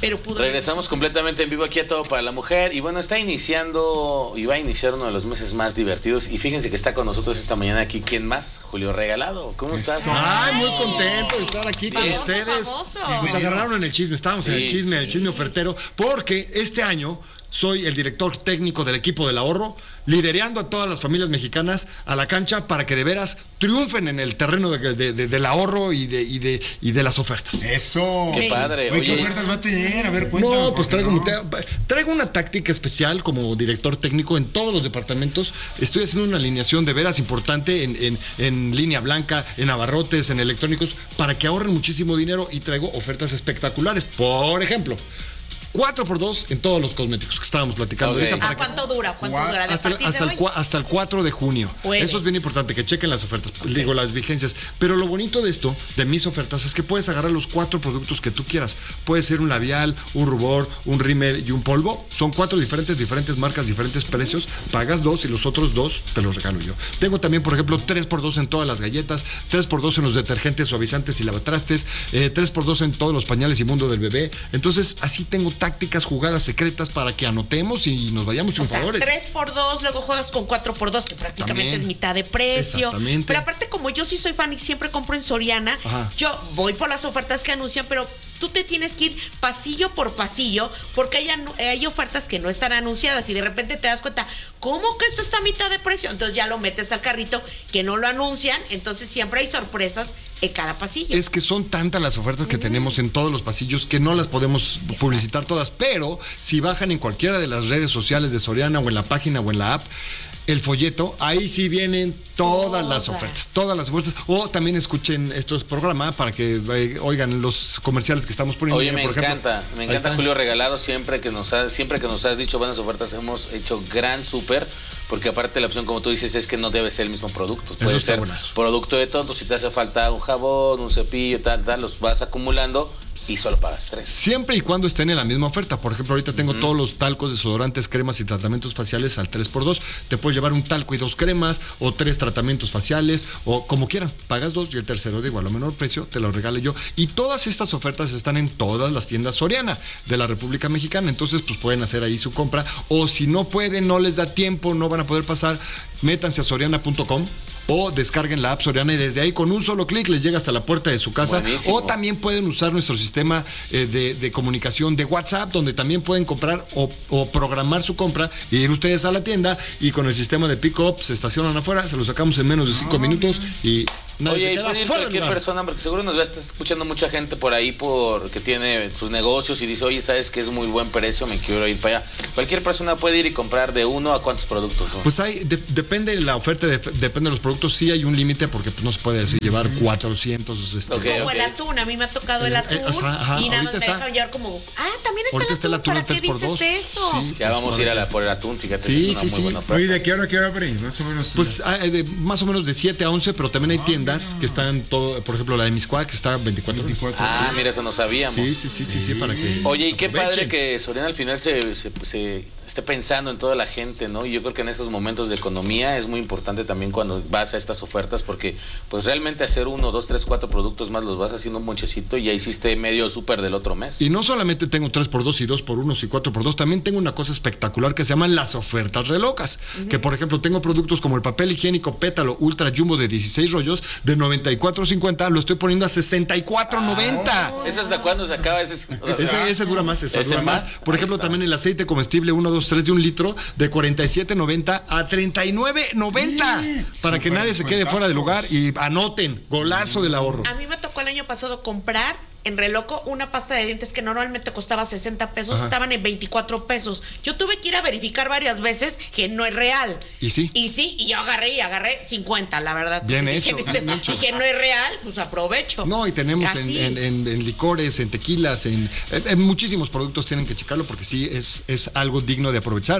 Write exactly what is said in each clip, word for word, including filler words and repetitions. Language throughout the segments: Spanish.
Pero pudo. Regresamos completamente en vivo aquí a Todo para la Mujer. Y bueno, está iniciando y va a iniciar uno de los meses más divertidos. Y fíjense que está con nosotros esta mañana aquí. ¿Quién más? Julio Regalado. ¿Cómo estás? Ay, muy contento de estar aquí con Famoso, ustedes. famoso. Nos agarraron en el chisme, estábamos Sí, en el chisme, sí. el chisme ofertero, porque este año soy el director técnico del equipo del ahorro, liderando a todas las familias mexicanas a la cancha para que de veras triunfen en el terreno de, de, de, del ahorro y de, y, de, y de las ofertas. Eso. Qué padre. Oye, ¿qué Oye, ofertas va a tener? A ver, cuéntanos. No, pues porque traigo, no. te- traigo una táctica especial como director técnico en todos los departamentos. Estoy haciendo una alineación de veras importante en, en, en línea blanca, en abarrotes, en electrónicos, para que ahorren muchísimo dinero y traigo ofertas espectaculares. Por ejemplo, cuatro por dos en todos los cosméticos que estábamos platicando Ok. ahorita. ¿A para que- cuánto dura? ¿Cuánto Gua- dura? ¿De hasta, el- partir hasta, de el, hoy? cua- hasta el cuatro de junio. Jueves. Eso es bien importante, que chequen las ofertas, digo, las vigencias. Pero lo bonito de esto, de mis ofertas, es que puedes agarrar los cuatro productos que tú quieras. Puede ser un labial, un rubor, un rímel y un polvo. Son cuatro diferentes, diferentes marcas, diferentes precios. Pagas dos y los otros dos te los regalo yo. Tengo también, por ejemplo, tres por dos en todas las galletas, tres por dos en los detergentes, suavizantes y lavatrastes, eh, tres por dos en todos los pañales y mundo del bebé. Entonces, así tengo tácticas, jugadas secretas para que anotemos y nos vayamos O sea, triunfadores. tres por dos, luego juegas con cuatro por dos, que prácticamente También. es mitad de precio. Exactamente. Pero aparte, como yo sí soy fan y siempre compro en Soriana, Ajá. yo voy por las ofertas que anuncian, pero tú te tienes que ir pasillo por pasillo, porque hay, anu- hay ofertas que no están anunciadas y de repente te das cuenta, ¿cómo que esto está a mitad de precio? Entonces ya lo metes al carrito, que no lo anuncian, entonces siempre hay sorpresas en cada pasillo. Es que son tantas las ofertas que tenemos en todos los pasillos que no las podemos publicitar todas, pero si bajan en cualquiera de las redes sociales de Soriana o en la página o en la app, el folleto, ahí sí vienen todas, las Todas. ofertas, todas las ofertas. O también escuchen estos programas para que eh, oigan los comerciales que estamos poniendo. Oye, Mira, me por ejemplo, encanta, me ahí encanta está. Julio Regalado, siempre que nos has, siempre que nos has dicho buenas ofertas hemos hecho gran súper, porque aparte la opción, como tú dices, es que no debe ser el mismo producto, puede está ser buenazo. producto de todo, si te hace falta un jabón, un cepillo, tal, tal, los vas acumulando y solo pagas tres. Siempre y cuando estén en la misma oferta. Por ejemplo, ahorita tengo todos los talcos, desodorantes, cremas y tratamientos faciales al tres por dos. Te puedes llevar un talco y dos cremas, o tres tratamientos faciales, o como quieran. Pagas dos y el tercero, digo, a lo menor precio, te lo regale yo. Y todas estas ofertas están en todas las tiendas Soriana de la República Mexicana. Entonces, pues pueden hacer ahí su compra. O si no pueden, no les da tiempo, no van a poder pasar, métanse a soriana punto com. O descarguen la app Soriana y desde ahí con un solo clic les llega hasta la puerta de su casa. Buenísimo. O también pueden usar nuestro sistema eh, de, de comunicación de WhatsApp, donde también pueden comprar o, o programar su compra y ir ustedes a la tienda y con el sistema de pick-up se estacionan afuera, se lo sacamos en menos de cinco minutos y nadie Oye, se y queda puede ir fuera del cualquier lugar. persona, porque seguro nos va a estar escuchando mucha gente por ahí por que tiene sus negocios y dice, oye, sabes que es muy buen precio, me quiero ir para allá. Cualquier persona puede ir y comprar de uno a cuántos productos son. Pues hay, de- depende de la oferta, de- depende de los productos, sí hay un límite porque pues, no se puede así, llevar cuatrocientos. Este, Ok, Como ok. el atún, a mí me ha tocado el Eh, atún eh, o sea, ajá, y nada más ahorita me está- dejan llevar como, ah, también está Ahorita el está el atún, atún ¿para al qué tres por dices dos. eso? Sí. Ya vamos a ir a la, por el atún, fíjate, Sí, es una sí, muy sí. buena oferta. Oye, ¿de qué hora, qué hora abren? Más o menos. Pues ah, eh, de- más o menos de siete a once, pero también hay tiendas que están todo, por ejemplo la de Miscuac que está veinticuatro horas. veinticuatro. Ah, mira, eso no sabíamos. Sí, sí, sí, sí, sí, para que Oye, y qué aprovechen. padre que Soriana al final se, se, se esté pensando en toda la gente, ¿no? Y yo creo que en esos momentos de economía es muy importante también cuando vas a estas ofertas, porque pues realmente hacer uno, dos, tres, cuatro productos más los vas haciendo un monchecito y ya hiciste medio súper del otro mes. Y no solamente tengo tres por dos y dos por uno y cuatro por dos, también tengo una cosa espectacular que se llaman las ofertas relocas. Que por ejemplo tengo productos como el papel higiénico Pétalo Ultra Jumbo de dieciséis rollos de noventa y cuatro cincuenta, lo estoy poniendo a sesenta y cuatro noventa. ¿Ese hasta cuándo se acaba? Ese, o sea, Ese, ese dura más, ese, ¿Ese dura más. más? Por Ahí ejemplo, está. también el aceite comestible uno, dos, tres de un litro de cuarenta y siete noventa a treinta y nueve noventa. Para que Súper nadie se quede fuera del lugar descuentazos. y anoten, golazo del ahorro. A mí me tocó el año pasado comprar en Reloco una pasta de dientes que normalmente costaba sesenta pesos, Ajá. estaban en veinticuatro pesos. Yo tuve que ir a verificar varias veces que no es real. ¿Y sí? Y sí, y yo agarré y agarré cincuenta, la verdad. Bien Dije, hecho, dije, bien hecho. dije, no es real, pues aprovecho. No, y tenemos en, Así. en- en- en licores, en tequilas, en, en- en muchísimos productos tienen que checarlo porque sí es, es algo digno de aprovechar.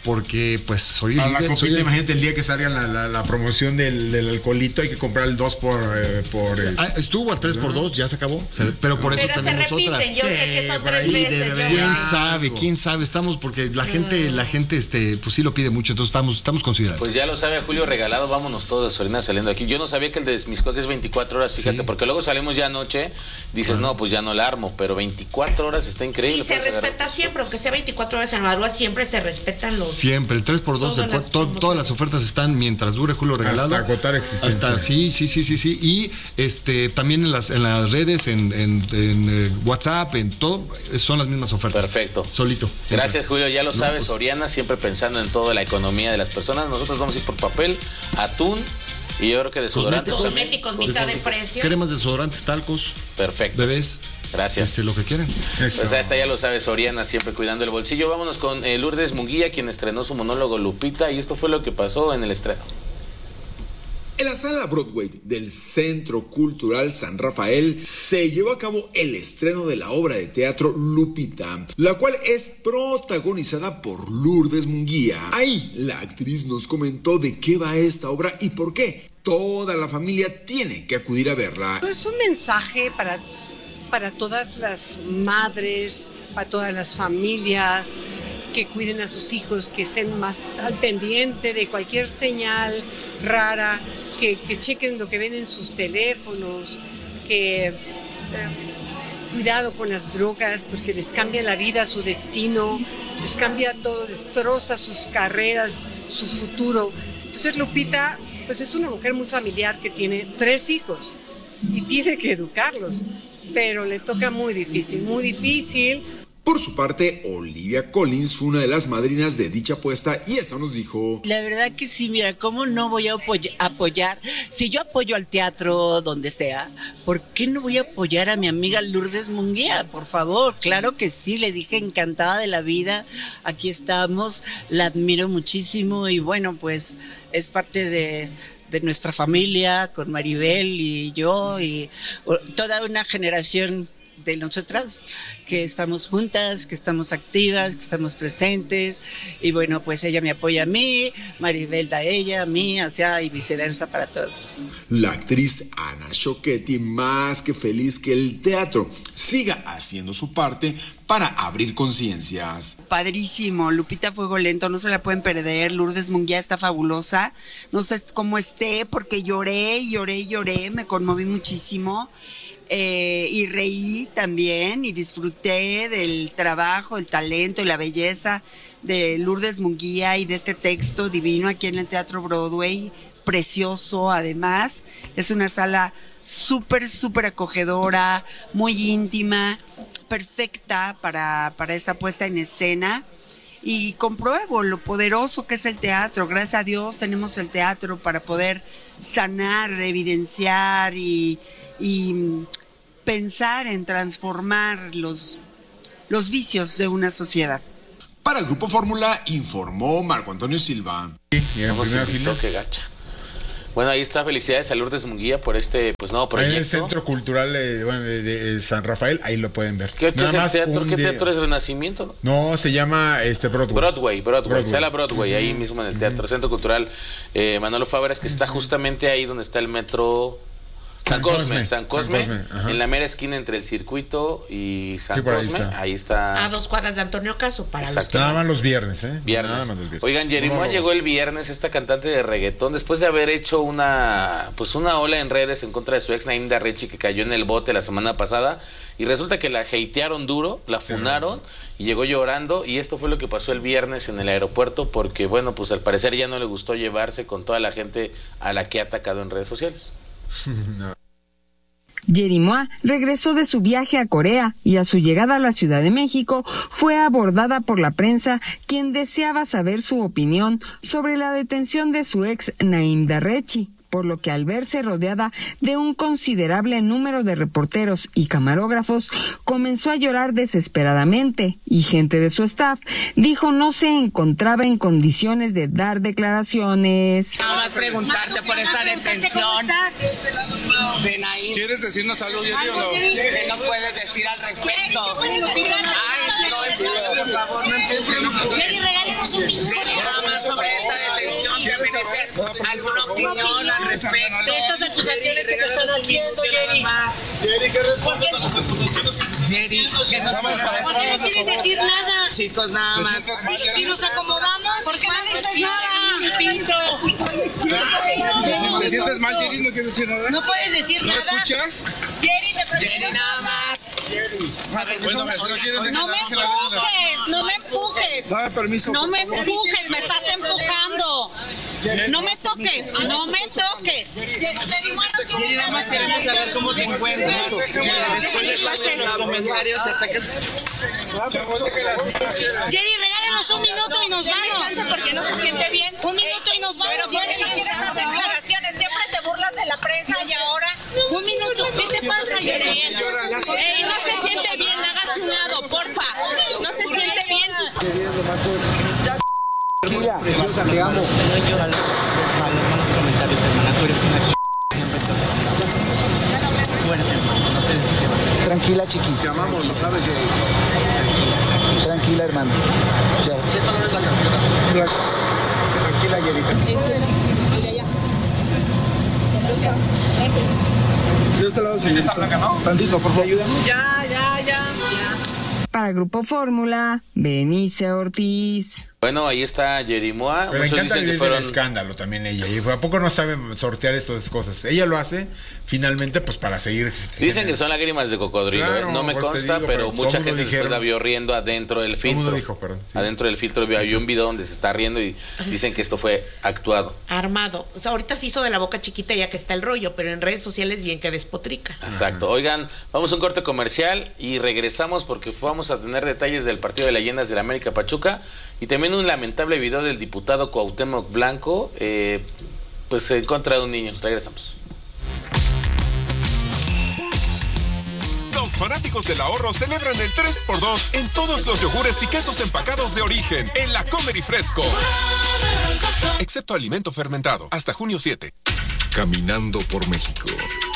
porque pues soy Para el la líder. copita, soy el- imagínate el día que salga la, la, la promoción del, del alcoholito, hay que comprar el dos por... Eh, por este. Ah, estuvo al tres por dos, ya se acabó. Se- pero por eso Pero se tenemos repiten, otras. yo sé que son por tres ahí veces. debe yo- haber ¿Quién algo. sabe? ¿Quién sabe? Estamos porque la gente, la gente, este, pues sí lo pide mucho, entonces estamos, estamos considerando. Pues ya lo sabe Julio regalado, vámonos todos a Soriana saliendo aquí. Yo no sabía que el de Mixcoac es veinticuatro horas, fíjate, Sí. porque luego salimos ya anoche, dices, no, pues ya no la armo, pero veinticuatro horas está increíble. Y se puedes agarrar. respeta siempre, aunque sea veinticuatro horas en la madrugada, siempre se respetan los... Siempre, el tres por dos, Todas el cua- las to- promociones. todas las ofertas están mientras dure Julio Regalado. Hasta agotar existencia. Hasta, sí, sí, sí, sí, sí. Y este también en las, en las redes, en, en, en, eh, WhatsApp, en todo, eh, son las mismas ofertas. Perfecto. Solito. Gracias Julio, ya lo No, sabes, pues- Soriana siempre pensando en toda la economía de las personas. Nosotros vamos a ir por papel, atún y yo creo que desodorantes también. Cosméticos, mitad de precio. Cremas, desodorantes, talcos, Perfecto. bebés. Gracias. Este, lo que quieran. Eso. Pues a esta ya lo sabe Soriana, siempre cuidando el bolsillo. Vámonos con eh, Lourdes Munguía, quien estrenó su monólogo Lupita, y esto fue lo que pasó en el estreno. En la sala Broadway del Centro Cultural San Rafael se llevó a cabo el estreno de la obra de teatro Lupita, la cual es protagonizada por Lourdes Munguía. Ahí la actriz nos comentó de qué va esta obra y por qué toda la familia tiene que acudir a verla. Es un mensaje para, para todas las madres, para todas las familias, que cuiden a sus hijos, que estén más al pendiente de cualquier señal rara, que, que chequen lo que ven en sus teléfonos, que eh, cuidado con las drogas porque les cambia la vida, su destino, les cambia todo, destroza sus carreras, su futuro. Entonces Lupita, pues es una mujer muy familiar que tiene tres hijos y tiene que educarlos, pero le toca muy difícil, muy difícil. Por su parte, Olivia Collins fue una de las madrinas de dicha apuesta y esto nos dijo: La verdad que sí, mira, ¿cómo no voy a apoy- apoyar? Si yo apoyo al teatro donde sea, ¿por qué no voy a apoyar a mi amiga Lourdes Munguía? Por favor, claro que sí, le dije encantada de la vida, aquí estamos, la admiro muchísimo y bueno, pues es parte de, de nuestra familia con Maribel y yo y o, toda una generación de nosotras que estamos juntas, que estamos activas, que estamos presentes y bueno, pues ella me apoya a mí, Maribel da a ella, a mí, hacia y viceversa para todo. La actriz Ana Choquetti más que feliz que el teatro siga haciendo su parte para abrir conciencias. Padrísimo, Lupita Fuego Lento, no se la pueden perder, Lourdes Munguía está fabulosa, no sé cómo esté porque lloré, lloré, lloré, me conmoví muchísimo. Eh, y reí también y disfruté del trabajo, el talento y la belleza de Lourdes Munguía y de este texto divino aquí en el Teatro Broadway, precioso además, es una sala súper, súper acogedora, muy íntima, perfecta para, para esta puesta en escena. Y compruebo lo poderoso que es el teatro. Gracias a Dios tenemos el teatro para poder sanar, evidenciar y, y pensar en transformar los, los vicios de una sociedad. Para el Grupo Fórmula informó Marco Antonio Silva. Y en Vamos, primera invitó, fila. qué gacha. Bueno, ahí está, felicidades a Lourdes Munguía por este pues nuevo Ahí en el proyecto. Centro Cultural eh, bueno, de, de San Rafael, ahí lo pueden ver. ¿Qué, qué Nada es el más teatro? un ¿Qué día- teatro es Renacimiento? No, se llama este Broadway. Broadway, Broadway, Broadway. sala Broadway, ahí mismo en el teatro, Centro Cultural eh, Manolo Fábregas, que está justamente ahí donde está el metro San San Cosme, Cosme, San Cosme, San Cosme, ajá. en la mera esquina entre el circuito y San Sí, por ahí Cosme, está. ahí está. A dos cuadras de Antonio Caso para los Exacto. Nada más los viernes, ¿eh? Nada Viernes. más los viernes. Oigan, Jerimoa No, no, llegó el viernes, esta cantante de reggaetón, después de haber hecho una pues una ola en redes en contra de su ex Naim Darrechi, que cayó en el bote la semana pasada, y resulta que la hatearon duro, la funaron, y llegó llorando, y esto fue lo que pasó el viernes en el aeropuerto, porque bueno, pues al parecer ya no le gustó llevarse con toda la gente a la que ha atacado en redes sociales. Jerimoa regresó de su viaje a Corea y a su llegada a la Ciudad de México fue abordada por la prensa, quien deseaba saber su opinión sobre la detención de su ex Naim Darrechi, por lo que al verse rodeada de un considerable número de reporteros y camarógrafos, comenzó a llorar desesperadamente y gente de su staff dijo no se encontraba en condiciones de dar declaraciones. Nada más preguntarte por esta detención de Naim. ¿Quieres decirnos algo, Jerry, o no? ¿Qué nos puedes decir al respecto? Ay, no, por favor, no entiendo. Jerry, regálenos un discurso. opinión al respecto. De estas acusaciones que te están haciendo, Jerry. Jerry, ¿qué respondes a las acusaciones? Jerry, ¿qué nos puedes decir? ¿Por qué no quieres decir nada? Chicos, nada más. Si, si nos acomodamos, ¿por qué no dices nada? Pinto. Si te sientes mal, Jerry, no quieres decir nada. No puedes decir ¿No nada. escuchas? Jerry, te pregunto. Jerry, nada más. Bueno, No me empujes, no me empujes. Dame permiso. No me empujes, me estás empujando. No me toques, no me toques. Jerry, bueno, Jerry, nada más queremos saber cómo te encuentras. Después de pasen los comentarios y ataques. Jerry, regálanos un minuto y nos vamos. Chance porque no se siente bien. Un minuto y nos vamos. Pero ¿por qué no quieres dar declaraciones? Siempre te burlas de la prensa y ahora. Un minuto, ¿qué te pasa, Jerry? Ey, no se siente bien, hagas un lado, porfa. No se siente bien. Tranquila, Jesús, te amo. Para los malos comentarios, hermana, tú eres una chica. Siempre te fuerte, hermano, no te dejes llevar. Tranquila, chiquita. Te amamos, lo sabes, Jerry. Tranquila, tranquila. Tranquila, hermano. Chao. ¿Qué color es la carpeta? Tranquila, Jerry. Mira ya. De este lado sí. ¿Es esta blanca, no? Tantito, por favor. Ayúdame. Ya, ya, ya. Para Grupo Fórmula, Benice Ortiz. Bueno, ahí está Yerimoa. Pero le Muchos encanta dicen que vivir fueron. del escándalo también ella. Y ¿a poco no sabe sortear estas cosas? Ella lo hace finalmente pues para seguir. Dicen que son lágrimas de cocodrilo, Claro, ¿eh? No me pues te consta, digo, pero, pero mucha todo mundo gente después dijeron- la vio riendo adentro del Todo filtro. mundo dijo, perdón, sí. Adentro del filtro había un video donde se está riendo y dicen que esto fue actuado. Armado. O sea, ahorita se hizo de la boca chiquita ya que está el rollo, pero en redes sociales bien que despotrica. Exacto. Oigan, vamos a un corte comercial y regresamos porque vamos a tener detalles del partido de leyendas del América Pachuca y también un lamentable video del diputado Cuauhtémoc Blanco, eh, pues en contra de un niño. Regresamos. Los fanáticos del ahorro celebran el tres por dos en todos los yogures y quesos empacados de origen en la Comer y Fresco. Excepto alimento fermentado. Hasta junio siete. Caminando por México.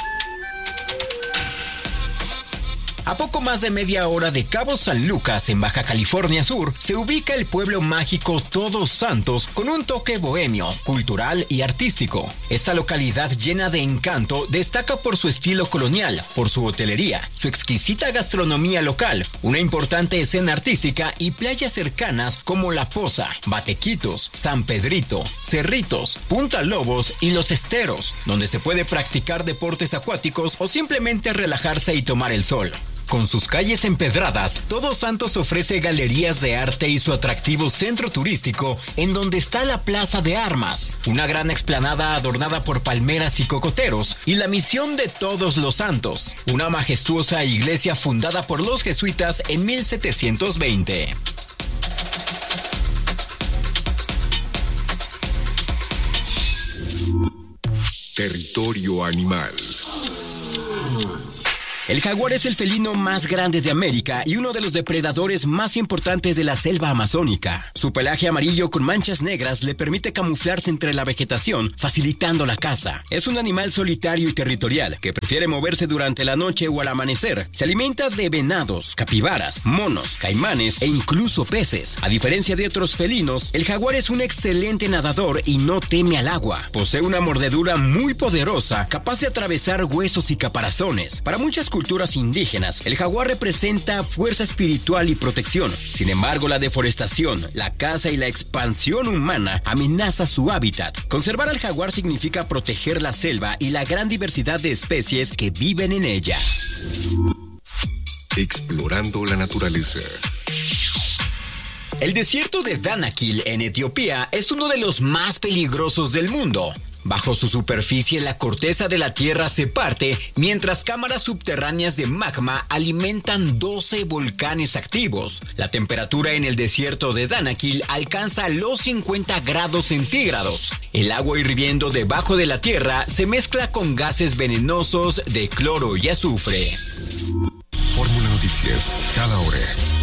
A poco más de media hora de Cabo San Lucas, en Baja California Sur, se ubica el pueblo mágico Todos Santos con un toque bohemio, cultural y artístico. Esta localidad llena de encanto destaca por su estilo colonial, por su hotelería, su exquisita gastronomía local, una importante escena artística y playas cercanas como La Poza, Batequitos, San Pedrito, Cerritos, Punta Lobos y Los Esteros, donde se puede practicar deportes acuáticos o simplemente relajarse y tomar el sol. Con sus calles empedradas, Todos Santos ofrece galerías de arte y su atractivo centro turístico, en donde está la Plaza de Armas, una gran explanada adornada por palmeras y cocoteros, y la Misión de Todos los Santos, una majestuosa iglesia fundada por los jesuitas en mil setecientos veinte. Territorio animal. El jaguar es el felino más grande de América y uno de los depredadores más importantes de la selva amazónica. Su pelaje amarillo con manchas negras le permite camuflarse entre la vegetación, facilitando la caza. Es un animal solitario y territorial que prefiere moverse durante la noche o al amanecer. Se alimenta de venados, capibaras, monos, caimanes e incluso peces. A diferencia de otros felinos, el jaguar es un excelente nadador y no teme al agua. Posee una mordedura muy poderosa, capaz de atravesar huesos y caparazones. Para muchas culturas indígenas, el jaguar representa fuerza espiritual y protección. Sin embargo, la deforestación, la caza y la expansión humana amenaza su hábitat. Conservar al jaguar significa proteger la selva y la gran diversidad de especies que viven en ella. Explorando la naturaleza. El desierto de Danakil en Etiopía es uno de los más peligrosos del mundo. Bajo su superficie, la corteza de la tierra se parte, mientras cámaras subterráneas de magma alimentan doce volcanes activos. La temperatura en el desierto de Danakil alcanza los cincuenta grados centígrados. El agua hirviendo debajo de la tierra se mezcla con gases venenosos de cloro y azufre. Fórmula Noticias, cada hora.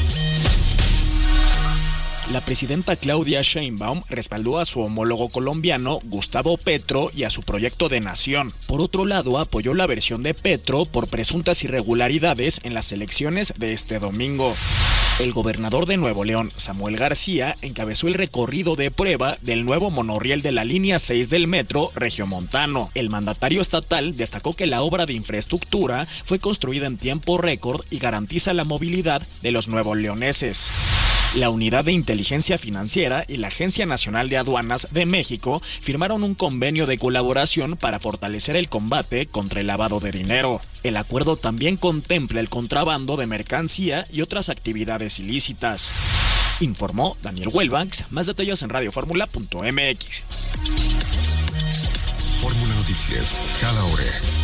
La presidenta Claudia Sheinbaum respaldó a su homólogo colombiano Gustavo Petro y a su proyecto de nación. Por otro lado, apoyó la versión de Petro por presuntas irregularidades en las elecciones de este domingo. El gobernador de Nuevo León, Samuel García, encabezó el recorrido de prueba del nuevo monorriel de la línea seis del metro regiomontano. El mandatario estatal destacó que la obra de infraestructura fue construida en tiempo récord y garantiza la movilidad de los nuevoleoneses. La Unidad de Inteligencia Financiera y la Agencia Nacional de Aduanas de México firmaron un convenio de colaboración para fortalecer el combate contra el lavado de dinero. El acuerdo también contempla el contrabando de mercancía y otras actividades ilícitas. Informó Daniel Huelbanks. Más detalles en radio fórmula punto m x. Fórmula Noticias, cada hora.